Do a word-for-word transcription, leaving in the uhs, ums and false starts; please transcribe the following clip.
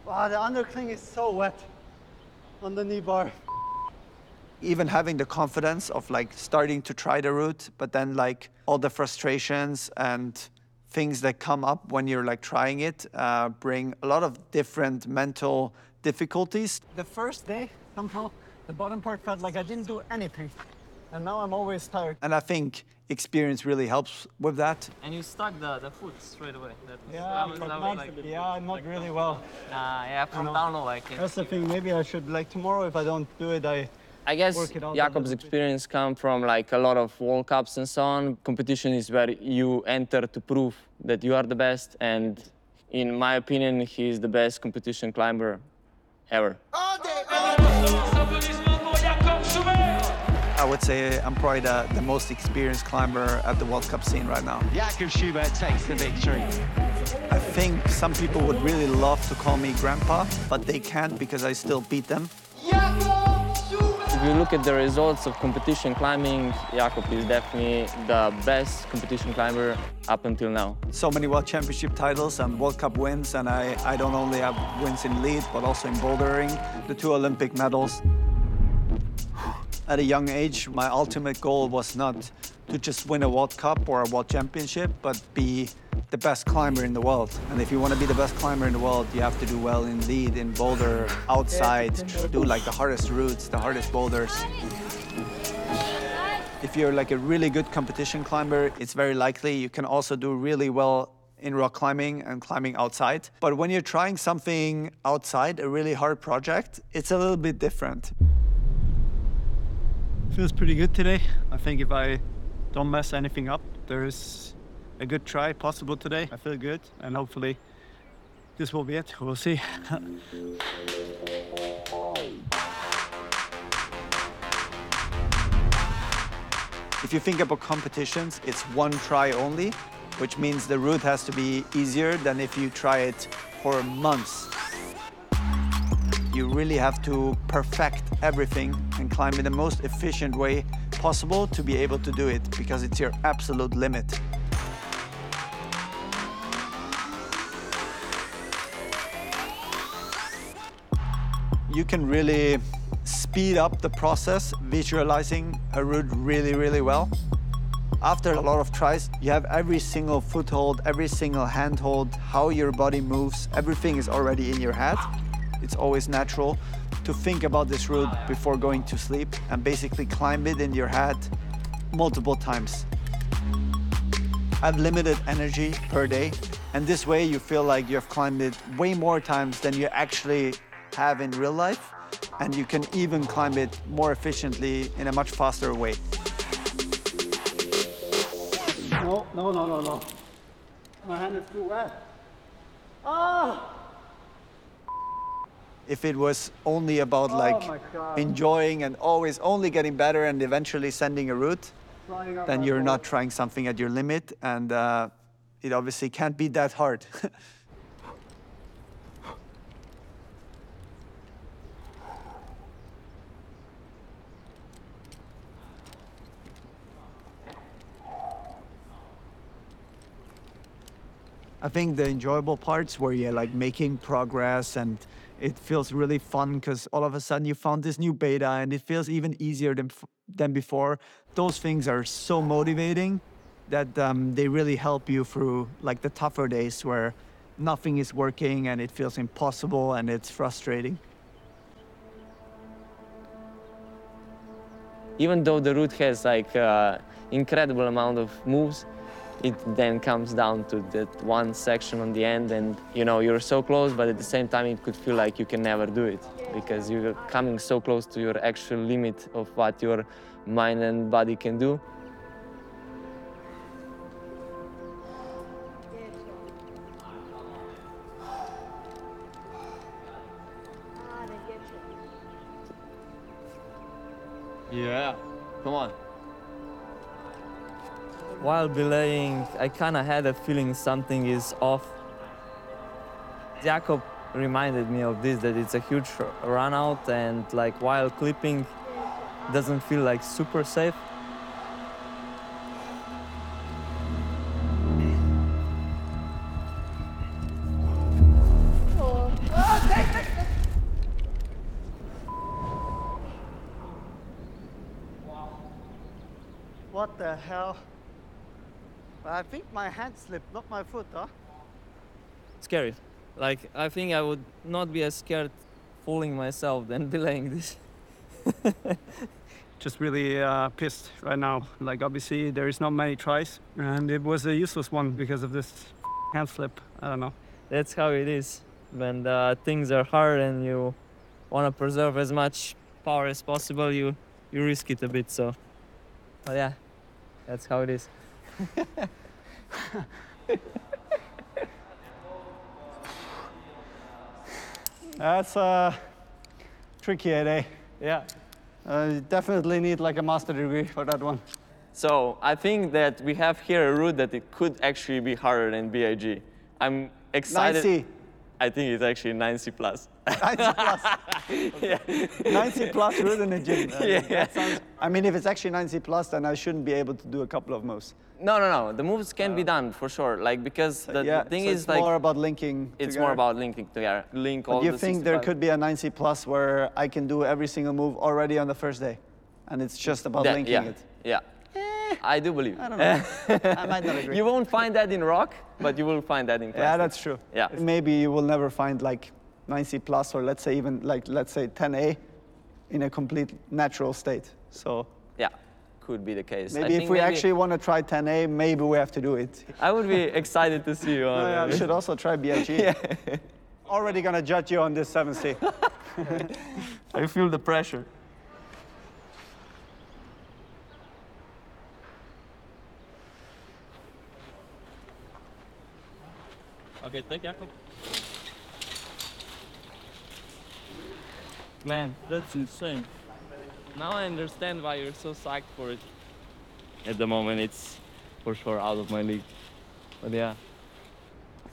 Wow, the undercling is so wet on the knee bar. Even having the confidence of like starting to try the route, but then like all the frustrations and things that come up when you're like trying it uh, bring a lot of different mental difficulties. The first day, somehow, the bottom part felt like I didn't do anything. And now I'm always tired. And I think experience really helps with that. And you stuck the, the foot straight away. That was, Yeah, that was, but that was not, like, yeah, not really well. Nah, yeah, from know. down low, I can. That's the thing, maybe I should, like tomorrow, if I don't do it, I I guess work it out a Jakob's little bit. experience come from like a lot of World Cups and so on. Competition is where you enter to prove that you are the best, and in my opinion, he is the best competition climber ever. I would say I'm probably the, the most experienced climber at the World Cup scene right now. Jakob Schubert takes the victory. I think some people would really love to call me grandpa, but they can't because I still beat them. If you look at the results of competition climbing, Jakob is definitely the best competition climber up until now. So many World Championship titles and World Cup wins, and I, I don't only have wins in lead, but also in bouldering, the two Olympic medals. At a young age, my ultimate goal was not to just win a World Cup or a World Championship, but be the best climber in the world. And if you want to be the best climber in the world, you have to do well in lead, in boulder, outside, do like the hardest routes, the hardest boulders. If you're like a really good competition climber, it's very likely you can also do really well in rock climbing and climbing outside. But when you're trying something outside, a really hard project, it's a little bit different. Feels pretty good today. I think if I don't mess anything up, there is a good try possible today. I feel good, and hopefully this will be it. We'll see. If you think about competitions, it's one try only, which means the route has to be easier than if you try it for months. You really have to perfect everything and climb in the most efficient way possible to be able to do it, because it's your absolute limit. You can really speed up the process visualizing a route really, really well. After a lot of tries, you have every single foothold, every single handhold, how your body moves, everything is already in your head. It's always natural to think about this route before going to sleep and basically climb it in your head multiple times. I have limited energy per day, and this way you feel like you've climbed it way more times than you actually have in real life, and you can even climb it more efficiently in a much faster way. No, no, no, no, no. My hand is too wet. Ah! If it was only about Oh like my God. enjoying and always only getting better and eventually sending a route, Flying up then my you're board. not trying something at your limit, and uh, it obviously can't be that hard. I think the enjoyable parts where you're like making progress and it feels really fun because all of a sudden you found this new beta and it feels even easier than, f- than before. Those things are so motivating that um, they really help you through like the tougher days where nothing is working and it feels impossible and it's frustrating. Even though the route has like uh, incredible amount of moves, it then comes down to that one section on the end, and you know you're so close, but at the same time it could feel like you can never do it because you're coming so close to your actual limit of what your mind and body can do. Yeah, come on. While belaying, I kind of had a feeling something is off. Jakob reminded me of this, that it's a huge run out, and like while clipping doesn't feel like super safe. Oh, take What the hell? I think my hand slipped, not my foot, huh? Scary. Like, I think I would not be as scared fooling myself than delaying this. Just really uh, pissed right now. Like obviously there is not many tries and it was a useless one because of this hand slip. I don't know. That's how it is. When uh, things are hard and you want to preserve as much power as possible, you, you risk it a bit, so. But yeah, that's how it is. That's uh, tricky, eh? Yeah. Uh, you definitely need like a master degree for that one. So I think that we have here a route that it could actually be harder than B I G. I'm excited. nine C. I think it's actually nine C plus. nine C plus. Yeah. nine C plus route in the gym. Uh, Yeah. that sounds, I mean, if it's actually nine C plus, then I shouldn't be able to do a couple of moves. No, no, no. The moves can be done for sure. Like because the, yeah, the thing so is it's like more about linking. it's together. more about linking together. Link all But you the think there sixty-five. could be a nine C plus where I can do every single move already on the first day, and it's just about That- linking yeah, it. Yeah. I do believe. I don't know. I might not agree. You won't find that in rock, but you will find that in plastic. Yeah, that's true. Yeah. Maybe you will never find like nine C plus or let's say even like let's say ten A in a complete natural state. So Yeah, could be the case. I maybe if think we maybe actually want to try ten A, maybe we have to do it. I would be excited to see you on Oh, yeah, it. we should also try B I G. Yeah. Already gonna judge you on this seven C. I feel the pressure. Okay, take Jakob. Man, that's insane. Now I understand why you're so psyched for it. At the moment, it's for sure out of my league. But yeah.